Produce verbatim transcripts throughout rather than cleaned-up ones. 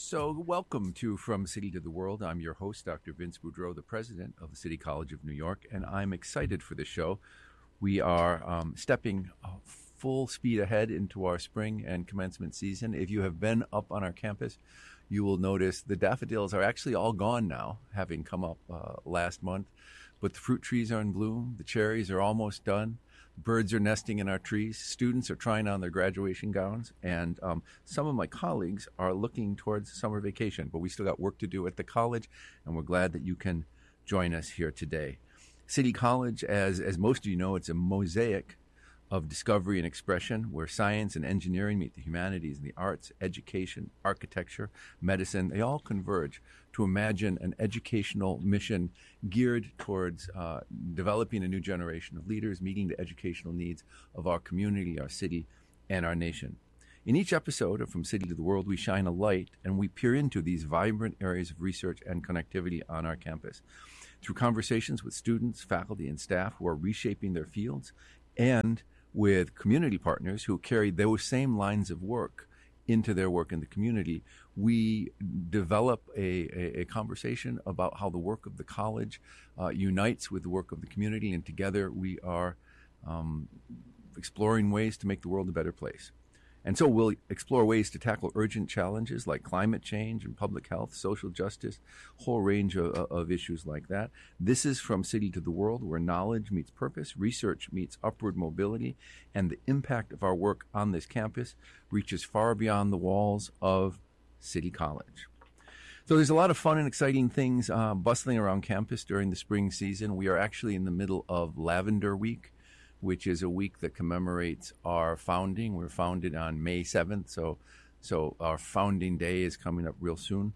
So, welcome to From City to the World. I'm your host, Doctor Vince Boudreau, the president of the City College of New York, and I'm excited for this show. We are um, stepping uh, full speed ahead into our spring and commencement season. If you have been up on our campus, you will notice the daffodils are actually all gone now, having come up uh, last month. But the fruit trees are in bloom. The cherries are almost done. Birds are nesting in our trees. Students are trying on their graduation gowns. And um, some of my colleagues are looking towards summer vacation. But we still got work to do at the college, and we're glad that you can join us here today. City College, as, as most of you know, it's a mosaic of discovery and expression where science and engineering meet the humanities and the arts, education, architecture, medicine. They all converge to imagine an educational mission geared towards uh, developing a new generation of leaders, meeting the educational needs of our community, our city, and our nation. In each episode of From City to the World, we shine a light and we peer into these vibrant areas of research and connectivity on our campus. Through conversations with students, faculty, and staff who are reshaping their fields, and with community partners who carry those same lines of work into their work in the community, we develop a, a, a conversation about how the work of the college uh, unites with the work of the community, and together we are um, exploring ways to make the world a better place. And so we'll explore ways to tackle urgent challenges like climate change and public health, social justice, a whole range of, of issues like that. This is From City to the World, where knowledge meets purpose, research meets upward mobility, and the impact of our work on this campus reaches far beyond the walls of City College. So there's a lot of fun and exciting things uh, bustling around campus during the spring season. We are actually in the middle of Lavender Week, which is a week that commemorates our founding. We're founded on May seventh, so so our founding day is coming up real soon.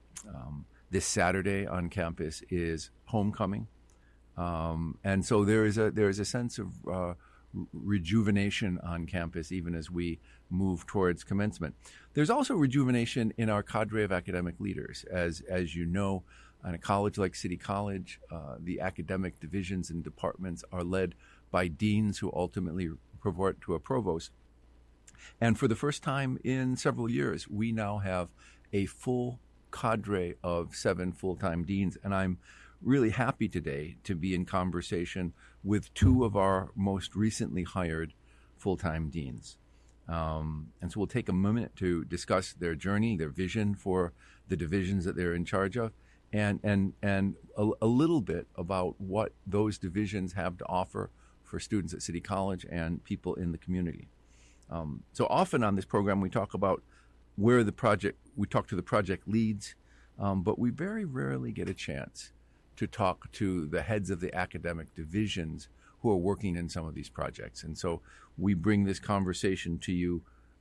Um, this Saturday on campus is homecoming, um, and so there is a there is a sense of uh, rejuvenation on campus even as we move towards commencement. There's also rejuvenation in our cadre of academic leaders. As as you know, on a college like City College, uh, the academic divisions and departments are led by deans who ultimately report to a provost. And for the first time in several years, we now have a full cadre of seven full-time deans. And I'm really happy today to be in conversation with two of our most recently hired full-time deans. Um, and so we'll take a minute to discuss their journey, their vision for the divisions that they're in charge of, and and and a, a little bit about what those divisions have to offer for students at City College and people in the community. Um, so often on this program, we talk about where the project, we talk to the project leads, um, but we very rarely get a chance to talk to the heads of the academic divisions who are working in some of these projects. And so we bring this conversation to you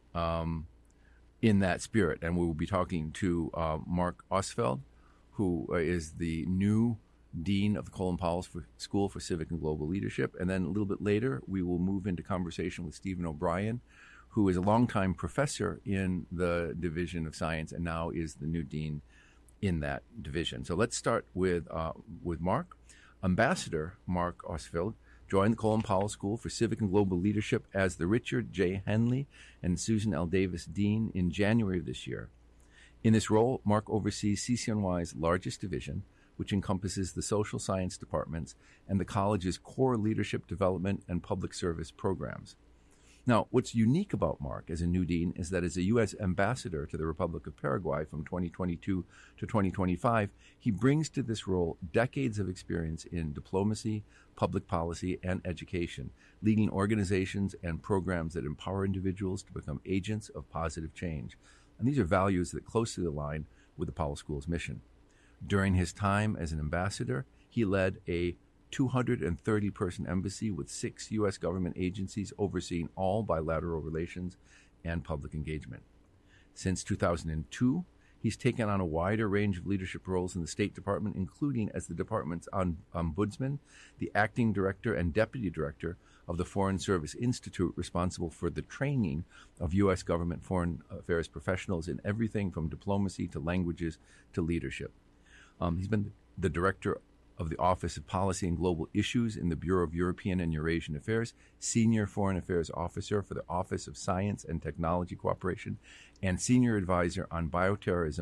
um, in that spirit. And we will be talking to uh, Mark Ostfeld, who is the new Dean of the Colin Powell School for Civic and Global Leadership. And then a little bit later, we will move into conversation with Stephen O'Brien, who is a longtime professor in the Division of Science and now is the new dean in that division. So let's start with uh, with Mark. Ambassador Mark Ostfeld joined the Colin Powell School for Civic and Global Leadership as the Richard J. Henley and Susan L. Davis Dean in January of this year. In this role, Mark oversees C C N Y's largest division, which encompasses the social science departments and the college's core leadership development and public service programs. Now, what's unique about Mark as a new dean is that as a U S ambassador to the Republic of Paraguay from twenty twenty-two to twenty twenty-five, he brings to this role decades of experience in diplomacy, public policy, and education, leading organizations and programs that empower individuals to become agents of positive change. And these are values that closely align with the Powell School's mission. During his time as an ambassador, he led a two hundred thirty person embassy with six U S government agencies overseeing all bilateral relations and public engagement. Since two thousand two, he's taken on a wider range of leadership roles in the State Department, including as the department's ombudsman, the acting director and deputy director of the Foreign Service Institute, responsible for the training of U S government foreign affairs professionals in everything from diplomacy to languages to leadership. Um, he's been the director of the Office of Policy and Global Issues in the Bureau of European and Eurasian Affairs, Senior Foreign Affairs Officer for the Office of Science and Technology Cooperation, and Senior Advisor on Bioterrorism,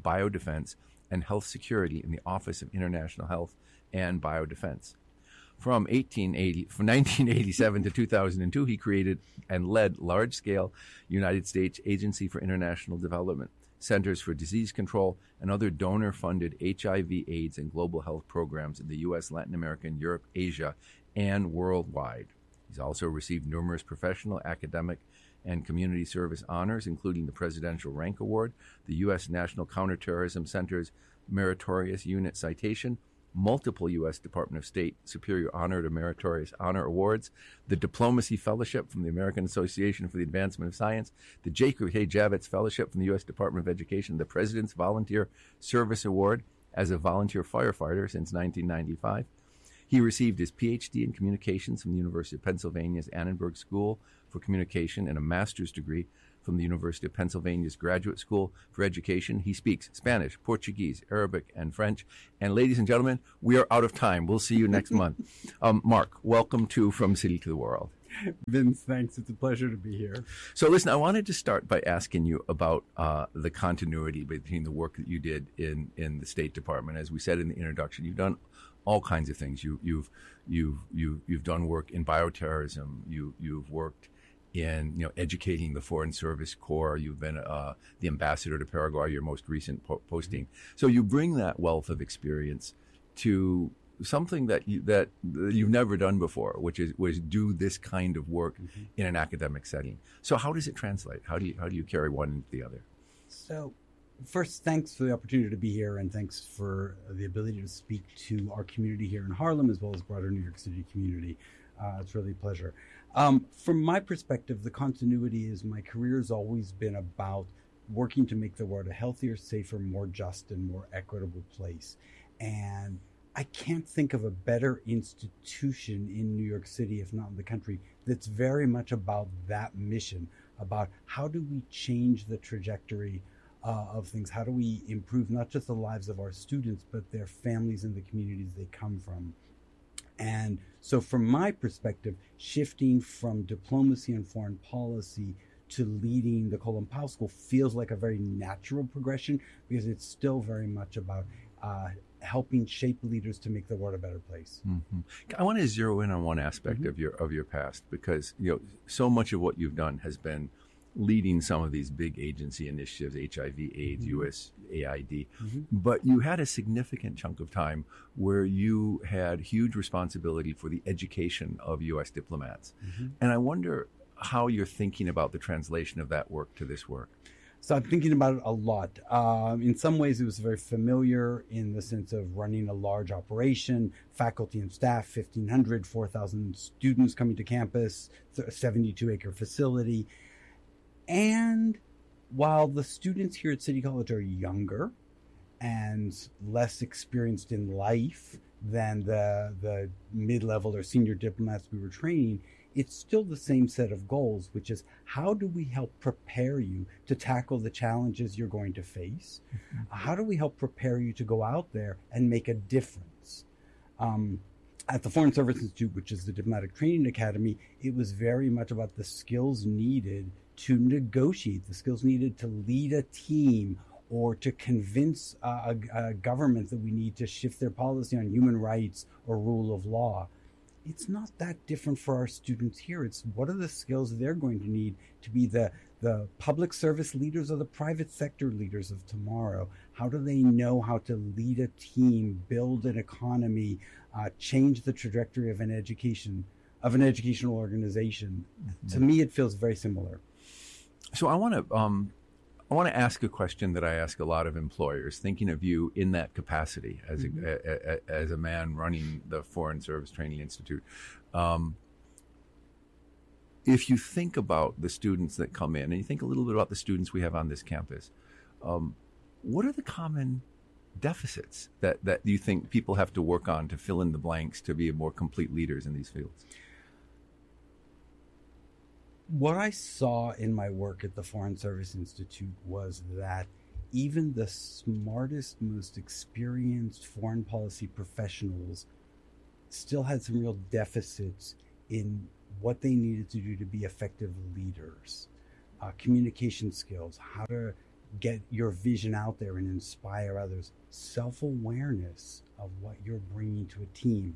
Biodefense and Health Security in the Office of International Health and Biodefense. From, eighteen eighty, from nineteen eighty-seven to two thousand two, he created and led large-scale United States Agency for International Development, Centers for Disease Control, and other donor-funded H I V, AIDS, and global health programs in the U S, Latin America, Europe, Asia, and worldwide. He's also received numerous professional, academic, and community service honors, including the Presidential Rank Award, the U S National Counterterrorism Center's Meritorious Unit Citation, multiple U S Department of State Superior Honor to Meritorious Honor Awards, the Diplomacy Fellowship from the American Association for the Advancement of Science, the Jacob Hay Javits Fellowship from the U S Department of Education, the President's Volunteer Service Award as a volunteer firefighter since nineteen ninety-five. He received his P H D in Communications from the University of Pennsylvania's Annenberg School for Communication and a master's degree from the University of Pennsylvania's Graduate School for Education. He speaks Spanish, Portuguese, Arabic, and French. And ladies and gentlemen, we are out of time. We'll see you next month. Um, Mark, welcome to From City to the World. Vince, thanks. It's a pleasure to be here. So listen, I wanted to start by asking you about uh, the continuity between the work that you did in, in the State Department. As we said in the introduction, you've done all kinds of things. You, you've, you've, you've, you've done work in bioterrorism. You, you've worked in, you know, educating the Foreign Service Corps. You've been uh, the ambassador to Paraguay, your most recent po- posting. So you bring that wealth of experience to something that you, that you've never done before, which is was do this kind of work mm-hmm. in an academic setting. So how does it translate? How do you how do you carry one into the other? So first, thanks for the opportunity to be here, and thanks for the ability to speak to our community here in Harlem as well as broader New York City community. Uh, it's really a pleasure. Um, from my perspective, the continuity is my career has always been about working to make the world a healthier, safer, more just, and more equitable place. And I can't think of a better institution in New York City, if not in the country, that's very much about that mission, about how do we change the trajectory uh, of things? How do we improve not just the lives of our students, but their families and the communities they come from? And so from my perspective, shifting from diplomacy and foreign policy to leading the Colin Powell School feels like a very natural progression because it's still very much about uh, helping shape leaders to make the world a better place. Mm-hmm. I want to zero in on one aspect mm-hmm. of your of your past because you know so much of what you've done has been leading some of these big agency initiatives, H I V, AIDS, mm-hmm. U S A I D. Mm-hmm. But you had a significant chunk of time where you had huge responsibility for the education of U S diplomats. Mm-hmm. And I wonder how you're thinking about the translation of that work to this work. So I'm thinking about it a lot. Um, in some ways, it was very familiar in the sense of running a large operation, faculty and staff, fifteen hundred, four thousand students coming to campus, a seventy-two acre facility. And while the students here at City College are younger and less experienced in life than the, the mid-level or senior diplomats we were training, it's still the same set of goals, which is how do we help prepare you to tackle the challenges you're going to face? Mm-hmm. How do we help prepare you to go out there and make a difference? Um, at the Foreign Service Institute, which is the Diplomatic Training Academy, it was very much about the skills needed to negotiate, the skills needed to lead a team or to convince uh, a, a government that we need to shift their policy on human rights or rule of law. It's not that different for our students here. It's what are the skills they're going to need to be the, the public service leaders or the private sector leaders of tomorrow? How do they know how to lead a team, build an economy, uh, change the trajectory of an education, of an educational organization? Mm-hmm. To me, it feels very similar. So I want to um, I want to ask a question that I ask a lot of employers, thinking of you in that capacity as mm-hmm. a, a, a as a man running the Foreign Service Training Institute. Um, if you think about the students that come in, and you think a little bit about the students we have on this campus, um, what are the common deficits that, that you think people have to work on to fill in the blanks to be more complete leaders in these fields? What I saw in my work at the Foreign Service Institute was that even the smartest, most experienced foreign policy professionals still had some real deficits in what they needed to do to be effective leaders. Uh, communication skills, how to get your vision out there and inspire others. Self-awareness of what you're bringing to a team.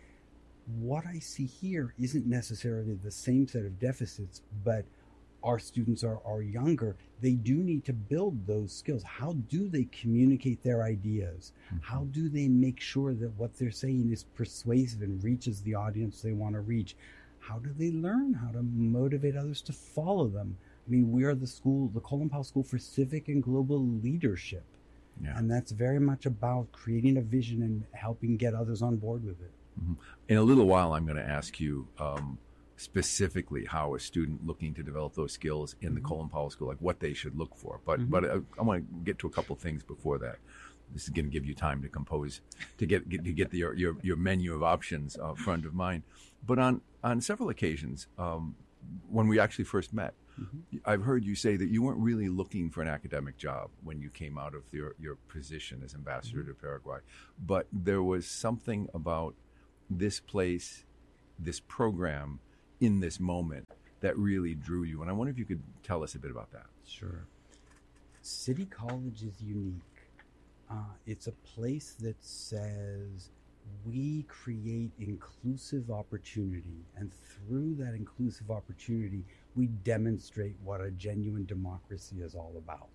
What I see here isn't necessarily the same set of deficits, but our students are, are younger. They do need to build those skills. How do they communicate their ideas? Mm-hmm. How do they make sure that what they're saying is persuasive and reaches the audience they want to reach? How do they learn how to motivate others to follow them? I mean, we are the school, the Colin Powell School for Civic and Global Leadership. Yeah. And that's very much about creating a vision and helping get others on board with it. Mm-hmm. In a little while, I'm going to ask you um, specifically how a student looking to develop those skills in the mm-hmm. Colin Powell School, like what they should look for. But mm-hmm. but I, I want to get to a couple things before that. This is going to give you time to compose, to get, get to get the, your, your your menu of options uh, front of mind. But on on several occasions, um, when we actually first met, mm-hmm. I've heard you say that you weren't really looking for an academic job when you came out of your, your position as ambassador mm-hmm. to Paraguay, but there was something about this place, this program, in this moment that really drew you. And I wonder if you could tell us a bit about that. Sure. City College is unique. Uh, it's a place that says we create inclusive opportunity, and through that inclusive opportunity, we demonstrate what a genuine democracy is all about.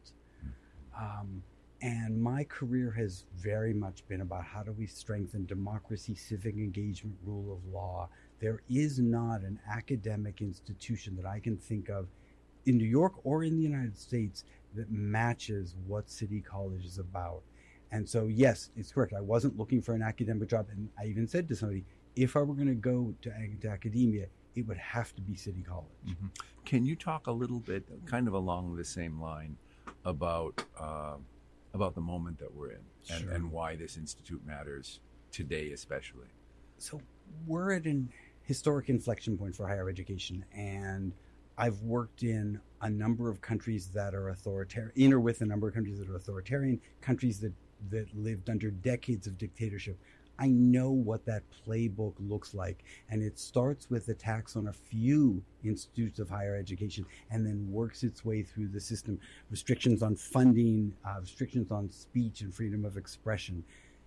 Um, and my career has very much been about how do we strengthen democracy, civic engagement, rule of law. There is not an academic institution that I can think of in New York or in the United States that matches what City College is about. And so, yes, it's correct. I wasn't looking for an academic job. And I even said to somebody, if I were going to go to, to academia, it would have to be City College. Mm-hmm. Can you talk a little bit, kind of along the same line, about uh, about the moment that we're in and, sure. and why this institute matters today especially? So we're at an historic inflection point for higher education. And I've worked in a number of countries that are authoritarian, in or with a number of countries that are authoritarian, countries that, that lived under decades of dictatorship. I know what that playbook looks like. And it starts with attacks on a few institutes of higher education and then works its way through the system. Restrictions on funding, uh, restrictions on speech and freedom of expression.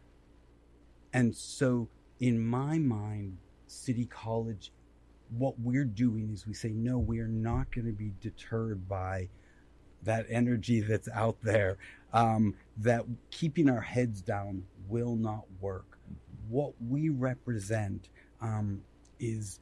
And so in my mind, City College, what we're doing is we say, no, we are not going to be deterred by that energy that's out there, um, that keeping our heads down will not work. What we represent um, is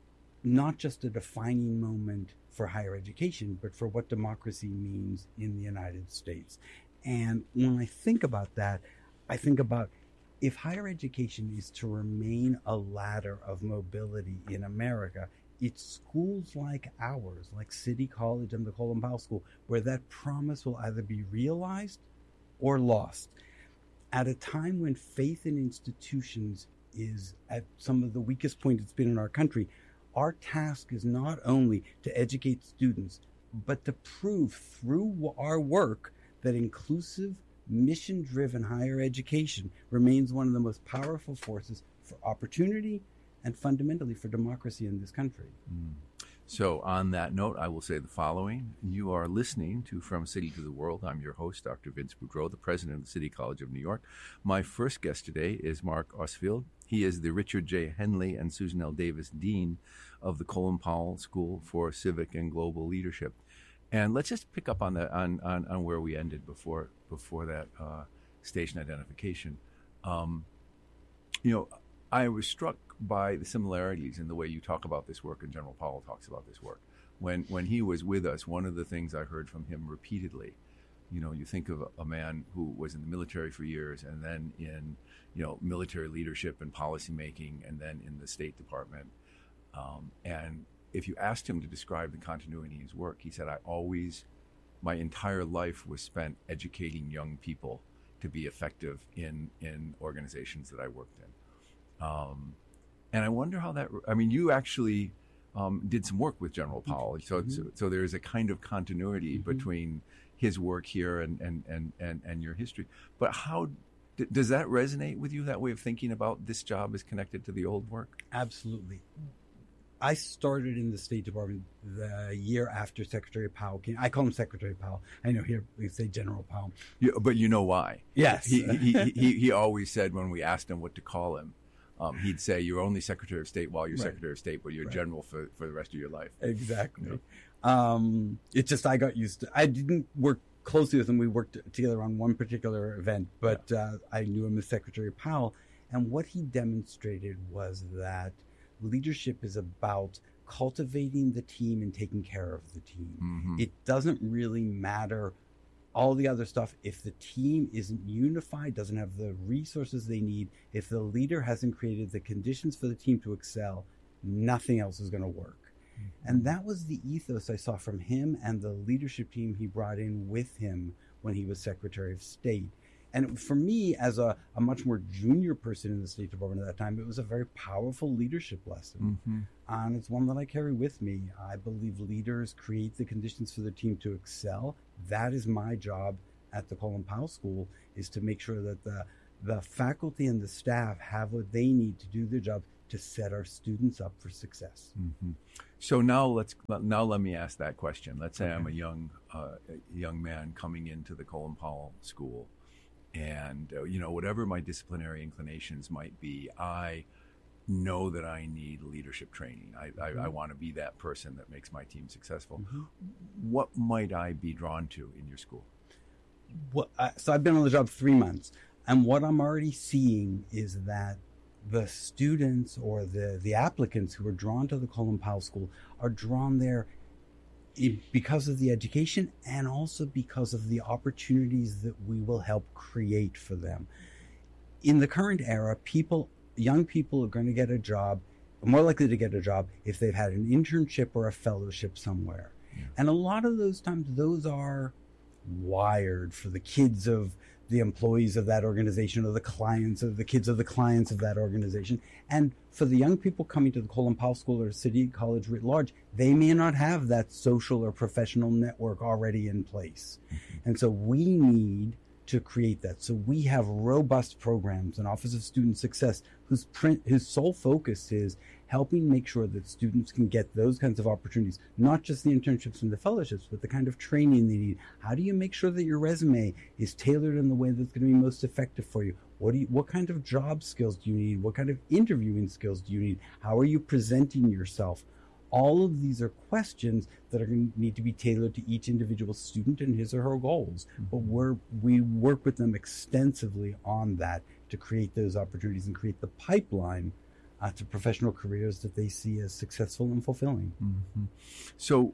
not just a defining moment for higher education, but for what democracy means in the United States. And when I think about that, I think about if higher education is to remain a ladder of mobility in America, it's schools like ours, like City College and the Colin Powell School, where that promise will either be realized or lost. At a time when faith in institutions is at some of the weakest point it's been in our country, our task is not only to educate students, but to prove through our work that inclusive, mission-driven higher education remains one of the most powerful forces for opportunity and fundamentally for democracy in this country. Mm. So on that note, I will say the following. You are listening to From City to the World. I'm your host, Doctor Vince Boudreau, the president of the City College of New York. My first guest today is Mark Ostfeld. He is the Richard J. Henley and Susan L. Davis Dean of the Colin Powell School for Civic and Global Leadership. And let's just pick up on that on, on, on where we ended before before that uh, station identification. Um, you know, I was struck by the similarities in the way you talk about this work and General Powell talks about this work. When when he was with us, one of the things I heard from him repeatedly, you know, you think of a man who was in the military for years and then in, you know, military leadership and policy making and then in the State Department. Um, and if you asked him to describe the continuity in his work, he said, I always, my entire life was spent educating young people to be effective in, in organizations that I worked in. Um, and I wonder how that, I mean, you actually um, did some work with General Powell. So, mm-hmm. so, so there's a kind of continuity mm-hmm. between his work here and, and, and, and, and your history. But how, d- does that resonate with you, that way of thinking about this job is connected to the old work? Absolutely. I started in the State Department the year after Secretary Powell came. I call him Secretary Powell. I know here we say General Powell. Yeah, but you know why? Yes. He, he, he, he always said when we asked him what to call him, um, he'd say, you're only Secretary of State while you're Right. Secretary of State, but you're Right. General for, for the rest of your life. Exactly. Yeah. Um, it's just I got used to. I didn't work closely with him. We worked together on one particular event, but uh, I knew him as Secretary Powell. And what he demonstrated was that leadership is about cultivating the team and taking care of the team. Mm-hmm. It doesn't really matter all the other stuff if the team isn't unified, doesn't have the resources they need, if the leader hasn't created the conditions for the team to excel, nothing else is going to work. Mm-hmm. And that was the ethos I saw from him and the leadership team he brought in with him when he was Secretary of State. And for me, as a, a much more junior person in the State Department at that time, it was a very powerful leadership lesson. Mm-hmm. And it's one that I carry with me. I believe leaders create the conditions for the team to excel. That is my job at the Colin Powell School, is to make sure that the, the faculty and the staff have what they need to do their job to set our students up for success. Mm-hmm. So now let's now let me ask that question. Let's say Okay. I'm a young uh, a young man coming into the Colin Powell School. And, uh, you know, whatever my disciplinary inclinations might be, I know that I need leadership training. I, Mm-hmm. I, I want to be that person that makes my team successful. Mm-hmm. What might I be drawn to in your school? What, uh, so I've been on the job three months. And what I'm already seeing is that the students or the, the applicants who are drawn to the Colin Powell School are drawn there because of the education and also because of the opportunities that we will help create for them. In the current era, people, young people are going to get a job, more likely to get a job if they've had an internship or a fellowship somewhere. Yeah. And a lot of those times, those are wired for the kids of the employees of that organization or the clients of the kids of the clients of that organization. And for the young people coming to the Colin Powell School or City College writ large, they may not have that social or professional network already in place. Mm-hmm. And so we need to create that. So we have robust programs, an Office of Student Success, whose print, whose sole focus is helping make sure that students can get those kinds of opportunities, not just the internships and the fellowships, but the kind of training they need. How do you make sure that your resume is tailored in the way that's going to be most effective for you? What do you, what kind of job skills do you need? What kind of interviewing skills do you need? How are you presenting yourself? All of these are questions that are going to need to be tailored to each individual student and his or her goals. Mm-hmm. But we're, we work with them extensively on that to create those opportunities and create the pipeline uh, to professional careers that they see as successful and fulfilling. Mm-hmm. So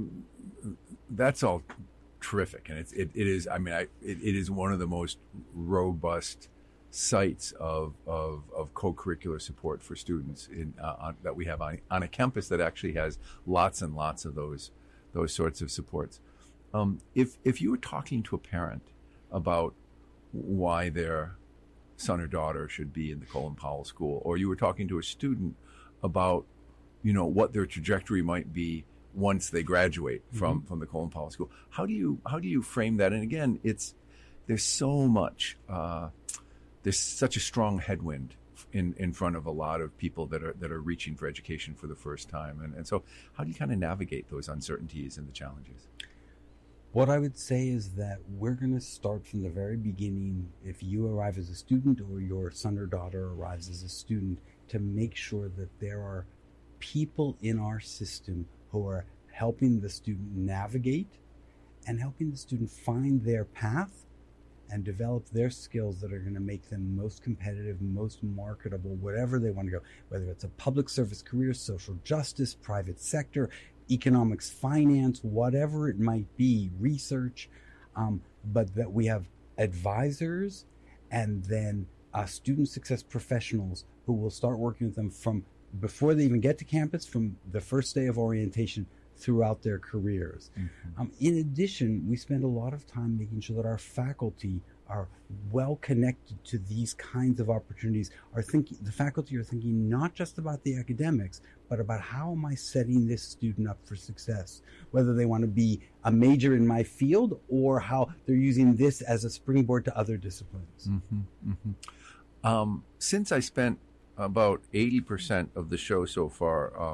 that's all terrific. And it's, it, it is, I mean, I, it, it is one of the most robust sites of, of, of co-curricular support for students in, uh, on, that we have on, on a campus that actually has lots and lots of those those sorts of supports. Um, if if you were talking to a parent about why their son or daughter should be in the Colin Powell School, or you were talking to a student about, you know, what their trajectory might be once they graduate from, mm-hmm. from the Colin Powell School, how do you how do you frame that? And again, it's there's so much. Uh, There's such a strong headwind in, in front of a lot of people that are that are reaching for education for the first time. And, and so how do you kind of navigate those uncertainties and the challenges? What I would say is that we're going to start from the very beginning, if you arrive as a student or your son or daughter arrives as a student, to make sure that there are people in our system who are helping the student navigate and helping the student find their path and develop their skills that are going to make them most competitive, most marketable, whatever they want to go, whether it's a public service career, social justice, private sector, economics, finance, whatever it might be, research, um, but that we have advisors and then uh, student success professionals who will start working with them from before they even get to campus, from the first day of orientation throughout their careers. Mm-hmm. Um, in addition, we spend a lot of time making sure that our faculty are well connected to these kinds of opportunities. Are thinking, the faculty are thinking not just about the academics, but about how am I setting this student up for success, whether they want to be a major in my field or how they're using this as a springboard to other disciplines. Mm-hmm. Mm-hmm. Um, since I spent about eighty percent of the show so far um,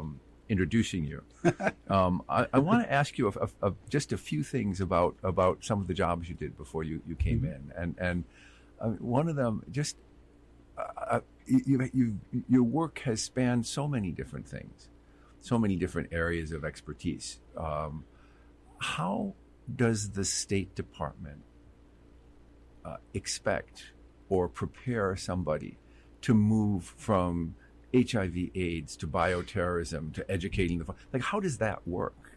introducing you. um, I, I want to ask you of, of, of just a few things about about some of the jobs you did before you, you came mm-hmm. in, and and uh, one of them just uh, you, you your work has spanned so many different things, so many different areas of expertise. Um, how does the State Department uh, expect or prepare somebody to move from H I V AIDS to bioterrorism to educating the like how does that work?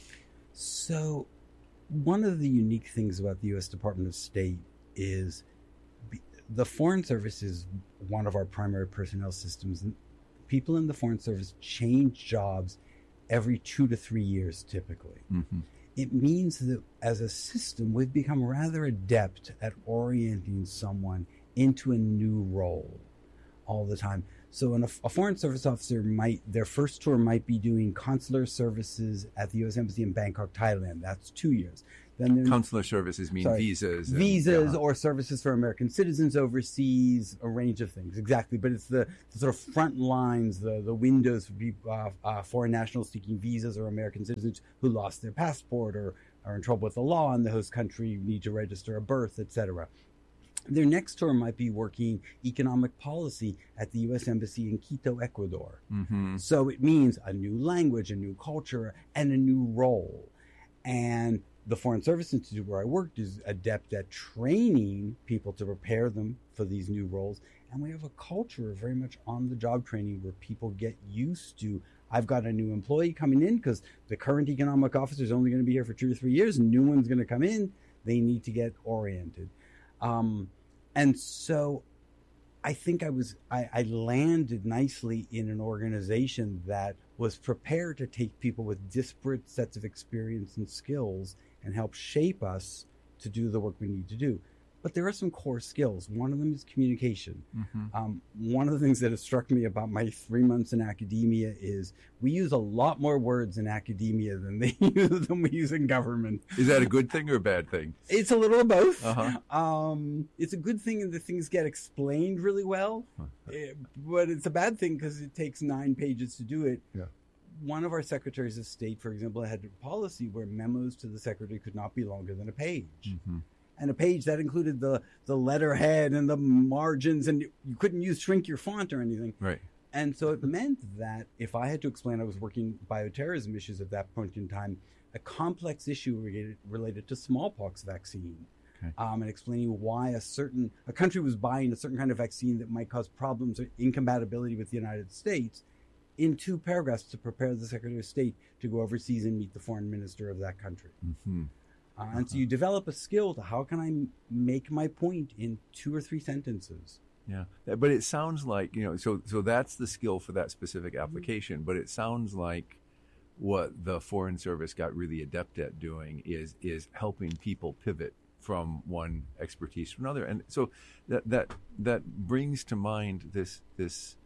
So one of the unique things about the U S Department of State is the Foreign Service is one of our primary personnel systems. People in the Foreign Service change jobs every two to three years typically. Mm-hmm. It means that as a system we've become rather adept at orienting someone into a new role all the time. So an, a foreign service officer might, their first tour might be doing consular services at the U S Embassy in Bangkok, Thailand. That's two years. Then consular services mean sorry, visas. And, visas yeah. or services for American citizens overseas, a range of things. Exactly. But it's the, the sort of front lines, the, the windows for people, uh, uh, foreign nationals seeking visas or American citizens who lost their passport or are in trouble with the law in the host country, need to register a birth, et cetera. Their next tour might be working economic policy at the U S Embassy in Quito, Ecuador. Mm-hmm. So it means a new language, a new culture, and a new role. And the Foreign Service Institute where I worked is adept at training people to prepare them for these new roles. And we have a culture of very much on-the-job training where people get used to, I've got a new employee coming in because the current economic officer is only going to be here for two or three years, and new one's going to come in. They need to get oriented. Um, And so I think I was, I, I landed nicely in an organization that was prepared to take people with disparate sets of experience and skills and help shape us to do the work we need to do. But there are some core skills. One of them is communication. Mm-hmm. Um, one of the things that has struck me about my three months in academia is we use a lot more words in academia than they use than we use in government. Is that a good thing or a bad thing? It's a little of both. Uh-huh. Um, it's a good thing in that things get explained really well, it, but it's a bad thing because it takes nine pages to do it. Yeah. One of our secretaries of state, for example, had a policy where memos to the secretary could not be longer than a page. Mm-hmm. And a page that included the, the letterhead and the margins, and you couldn't use shrink your font or anything. Right. And so it meant that if I had to explain, I was working bioterrorism issues at that point in time, a complex issue related, related to smallpox vaccine, okay. um, and explaining why a certain a country was buying a certain kind of vaccine that might cause problems or incompatibility with the United States, in two paragraphs to prepare the Secretary of State to go overseas and meet the foreign minister of that country. Mm-hmm. Uh, and uh-huh. so you develop a skill to how can I m- make my point in two or three sentences. Yeah, but it sounds like, you know, so so that's the skill for that specific application, but it sounds like what the Foreign Service got really adept at doing is is helping people pivot from one expertise to another. And so that that that brings to mind this this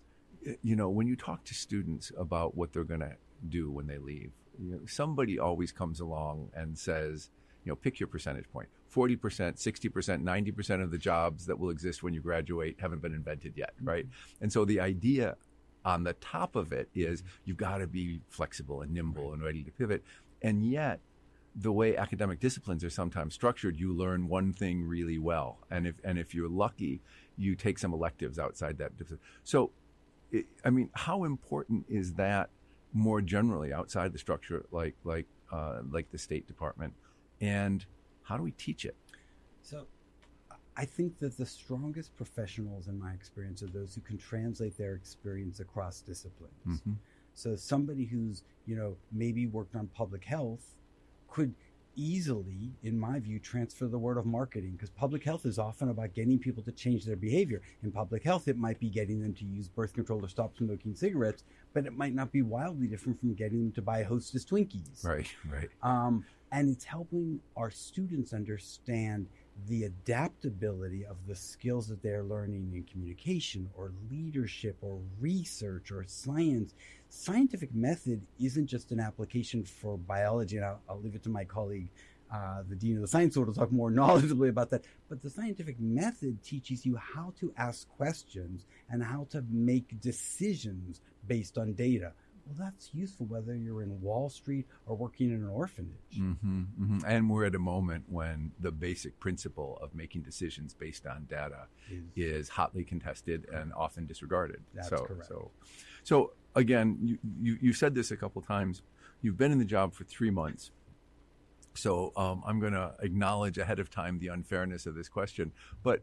you know, when you talk to students about what they're going to do when they leave, you know, somebody always comes along and says, you know, pick your percentage point. forty percent, sixty percent, ninety percent of the jobs that will exist when you graduate haven't been invented yet, right? Mm-hmm. And so the idea on the top of it is you've got to be flexible and nimble and ready to pivot. And yet, the way academic disciplines are sometimes structured, you learn one thing really well. And if and if you're lucky, you take some electives outside that. So, it, I mean, how important is that more generally outside the structure, like like uh, like the State Department? And how do we teach it? So I think that the strongest professionals in my experience are those who can translate their experience across disciplines. Mm-hmm. So somebody who's, you know, maybe worked on public health could easily, in my view, transfer the word of marketing, because public health is often about getting people to change their behavior. In public health, it might be getting them to use birth control or stop smoking cigarettes, but it might not be wildly different from getting them to buy Hostess Twinkies. Right, right. Um, and it's helping our students understand the adaptability of the skills that they're learning in communication or leadership or research or science. Scientific method isn't just an application for biology, and I'll, I'll leave it to my colleague, uh, the Dean of the Science School, to talk more knowledgeably about that. But the scientific method teaches you how to ask questions and how to make decisions based on data. well, that's useful whether you're in Wall Street or working in an orphanage. Mm-hmm, mm-hmm. And we're at a moment when the basic principle of making decisions based on data is, is hotly contested and often disregarded. That's so, correct. So, so again, you, you, you said this a couple times. You've been in the job for three months. So um, I'm going to acknowledge ahead of time the unfairness of this question. But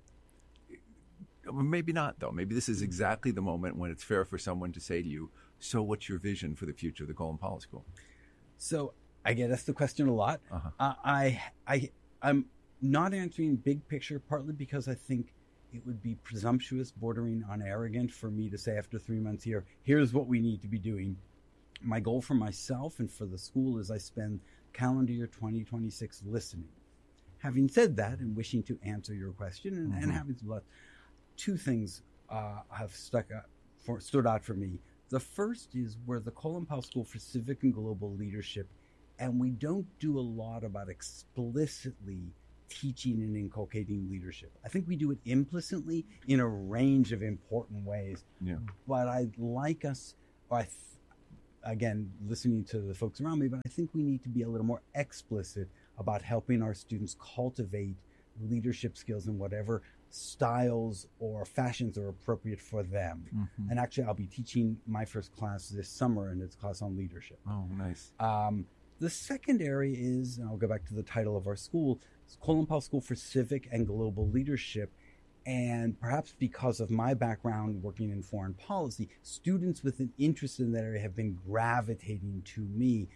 maybe not, though. Maybe this is exactly the moment when it's fair for someone to say to you, so what's your vision for the future of the Colin Powell School? So I get asked the question a lot. Uh-huh. Uh, I, I, I'm not answering big picture, partly because I think it would be presumptuous, bordering on arrogant for me to say after three months here, here's what we need to be doing. My goal for myself and for the school is I spend calendar year twenty twenty-six listening. Having said that, and wishing to answer your question, and, mm-hmm. and having some luck, two things uh, have stuck out for, stood out for me. The first is we're the Colin Powell School for Civic and Global Leadership, and we don't do a lot about explicitly teaching and inculcating leadership. I think we do it implicitly in a range of important ways. Yeah. But I'd like us, or I th- again, listening to the folks around me, but I think we need to be a little more explicit about helping our students cultivate leadership skills in whatever styles or fashions are appropriate for them. Mm-hmm. And actually, I'll be teaching my first class this summer, and it's a class on leadership. Oh, nice. Um, the second area is, and I'll go back to the title of our school, it's Colin Powell School for Civic and Global Leadership. And perhaps because of my background working in foreign policy, students with an interest in that area have been gravitating to me.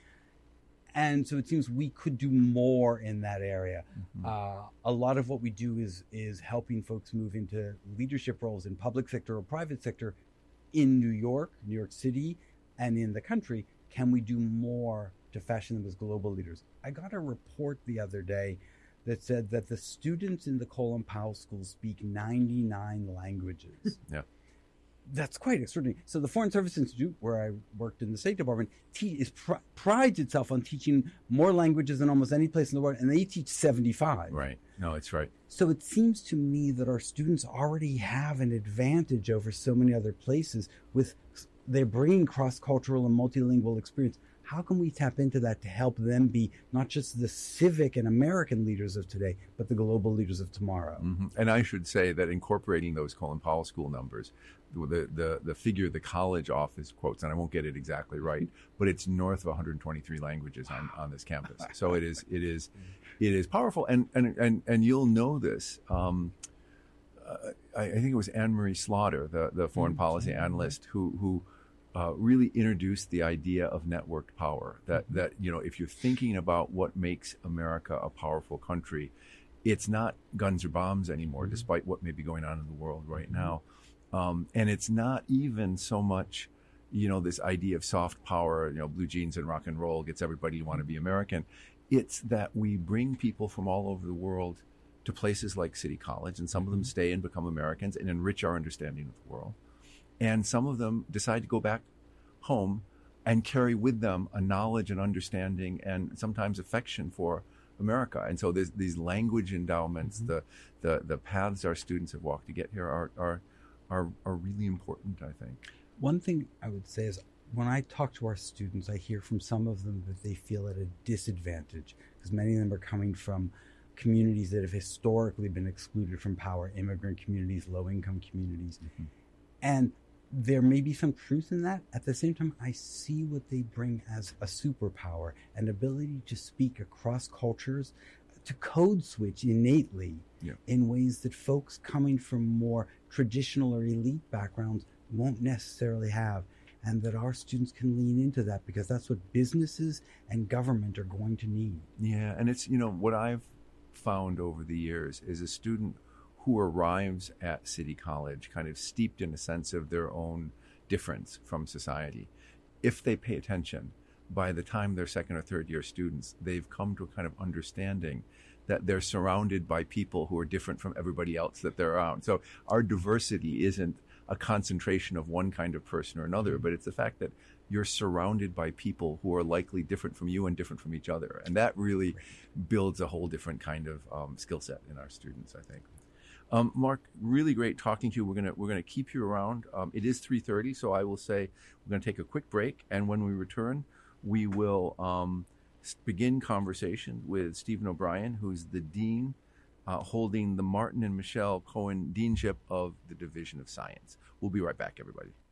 And so it seems we could do more in that area. Mm-hmm. Uh, a lot of what we do is is helping folks move into leadership roles in public sector or private sector in New York, New York City, and in the country. Can we do more to fashion them as global leaders? I got a report the other day that said that the students in the Colin Powell School speak ninety-nine languages. Yeah. That's quite extraordinary. So the Foreign Service Institute, where I worked in the State Department, te- is pr- prides itself on teaching more languages than almost any place in the world, and they teach seventy-five. Right. No, it's right. So it seems to me that our students already have an advantage over so many other places with they're bringing cross-cultural and multilingual experience. How can we tap into that to help them be not just the civic and American leaders of today, but the global leaders of tomorrow? Mm-hmm. And I should say that incorporating those Colin Powell School numbers, the, the, the figure the college office quotes, and I won't get it exactly right, but it's north of one hundred twenty-three languages on, on this campus. So it is it is it is powerful, and and and, and you'll know this. Um, uh, I, I think it was Anne Marie Slaughter, the the foreign mm-hmm. policy analyst, who who. Uh, really introduced the idea of networked power. That that you know, if you're thinking about what makes America a powerful country, it's not guns or bombs anymore, mm-hmm. despite what may be going on in the world right mm-hmm. now. Um, and it's not even so much, you know, this idea of soft power, you know, blue jeans and rock and roll gets everybody to want to be American. It's that we bring people from all over the world to places like City College, and some of them stay and become Americans and enrich our understanding of the world. And some of them decide to go back home and carry with them a knowledge and understanding and sometimes affection for America. And so there's these language endowments, mm-hmm. the, the the paths our students have walked to get here are, are are are really important, I think. One thing I would say is when I talk to our students, I hear from some of them that they feel at a disadvantage because many of them are coming from communities that have historically been excluded from power, immigrant communities, low-income communities. Mm-hmm. And there may be some truth in that. At the same time, I see what they bring as a superpower, an ability to speak across cultures, to code switch innately yeah. in ways that folks coming from more traditional or elite backgrounds won't necessarily have, and that our students can lean into that because that's what businesses and government are going to need. Yeah, and it's, you know, what I've found over the years is a student who arrives at City College kind of steeped in a sense of their own difference from society. If they pay attention, by the time they're second or third year students, they've come to a kind of understanding that they're surrounded by people who are different from everybody else that they're around. So our diversity isn't a concentration of one kind of person or another, but it's the fact that you're surrounded by people who are likely different from you and different from each other. And that really builds a whole different kind of um, skill set in our students, I think. Um, Mark, really great talking to you. We're gonna we're gonna keep you around. Um, it is three thirty, so I will say we're gonna take a quick break, and when we return, we will um, begin conversation with Stephen O'Brien, who's the dean uh, holding the Martin and Michelle Cohen Deanship of the Division of Science. We'll be right back, everybody.